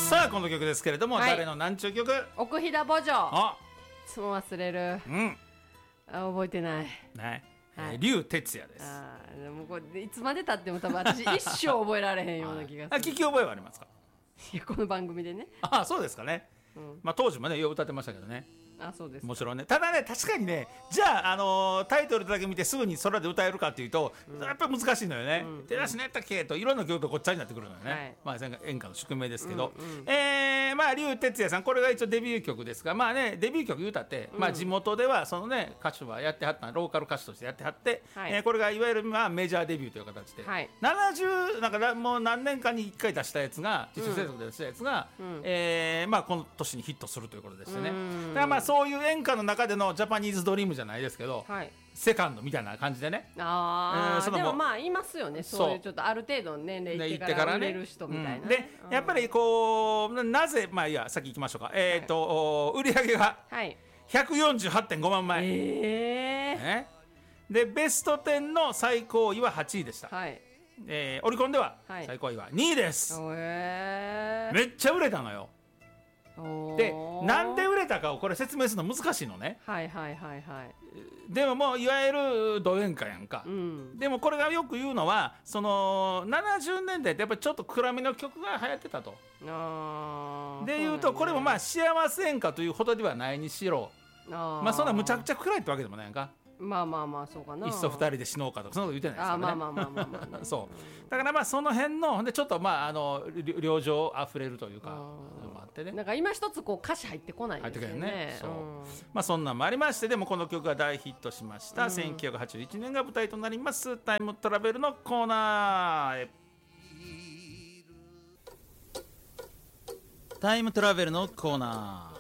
さあこの曲ですけれども、 はい誰のなんちゅう曲？ 奥飛騨墓場。 あ、 いつも忘れる。 うん覚えてない。 ね、 はい、 竜哲也です。 でもこれいつまでたっても多分私一生覚えられへんような気がする。 聞き覚えはありますか？ いやこの番組でね。 そうですかね、 うんまあ、当時もねよう歌ってましたけどね。 そうです。 もちろんね。ただね、確かにね、じゃあ、タイトルだけ見てすぐに空で歌えるかっていうと、やっぱり難しいのよね。手出しねやったっけといろんな曲とごっちゃになってくるのよね、はい、まあ演歌の宿命ですけど、まあ竜哲也さん、これが一応デビュー曲ですが、まあねデビュー曲言うたって、まあ、地元ではそのね歌手はやってはったローカル歌手としてやってはって、はい、これがいわゆるまあメジャーデビューという形で、はい、70なんかもう何年間に1回出したやつが自主制作で出したやつが、まあこの年にヒットするということでしてね。だからまあそういう演歌の中でのジャパニーズドリームじゃないですけど、はい、セカンドみたいな感じでね。でもまあいますよね、そういうちょっとある程度の年齢いってから売れる人みたいな、ね。 でやっぱりこうなぜまあいや先行きましょうか。売り上げが 148.5 万枚、ね、でベスト10の最高位は8位でした。はい、オリコンでは最高位は2位です。めっちゃ売れたのよ。でなんで売れたかをこれ説明するの難しいのね。はいはいはいはい。でももういわゆるド演歌やんか、うん、でもこれがよく言うのはその70年代ってやっぱりちょっと暗めの曲が流行ってたと。でいうとこれもまあ幸せ演歌というほどではないにしろ、まあそんなむちゃくちゃ暗いってわけでもないやんか。まあまあまあそうかな。いっそ二人で死のうかとかそんなこと言ってないですからね。まあまあまあまあまあ、ね、そうだからまあその辺のでちょっとまあ旅情あふれるというかもあってね。なんか今一つこう歌詞入ってこないですよね。 そう、まあそんなんもありまして、でもこの曲が大ヒットしました。1981年が舞台となりますタイムトラベルのコーナーへ。タイムトラベルのコーナー。